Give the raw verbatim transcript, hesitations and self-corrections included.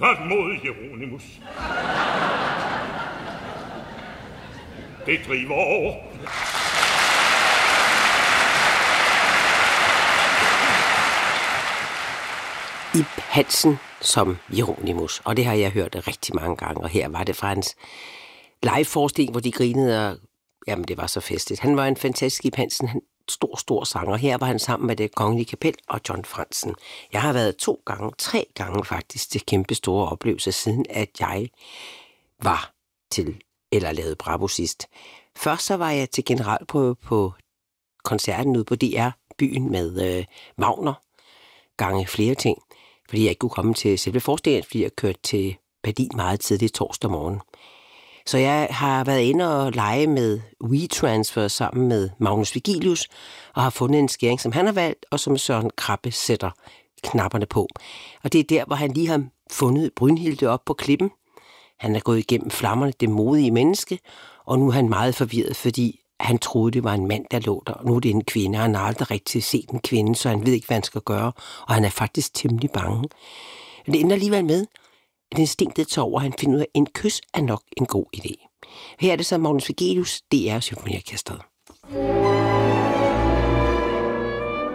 Frem mod Hieronymus. Det driver over. Ib Hansen som Hieronymus, og det har jeg hørt rigtig mange gange, og her var det fra hans live-forestilling, hvor de grinede, og jamen det var så festligt. Han var en fantastisk Ib Hansen, han stor, stor sanger. Her var han sammen med Det Kongelige Kapel og John Franzen. Jeg har været to gange, tre gange faktisk til kæmpe store oplevelser, siden at jeg var til, eller lavede Bravo sidst. Først så var jeg til generalprøve på koncerten ude på D R-byen med øh, Wagner, gange flere ting, fordi jeg ikke kunne komme til selve forestillingen, fordi jeg kørte til Berlin meget tidligt torsdag morgen. Så jeg har været inde og lege med WeTransfer sammen med Magnus Vigilius, og har fundet en skæring, som han har valgt, og som Søren Krabbe sætter knapperne på. Og det er der, hvor han lige har fundet Brynhilde op på klippen. Han er gået igennem flammerne, det modige menneske, og nu er han meget forvirret, fordi han troede, det var en mand, der lå der, og nu er det en kvinde. Han har aldrig rigtig set en kvinde, så han ved ikke, hvad han skal gøre, og han er faktisk temmelig bange. Men det ender alligevel med, at instinktet tager over, og han finder ud af, at en kys er nok en god idé. Her er det så Magnus Vigilius, D R Symfoniorkestret.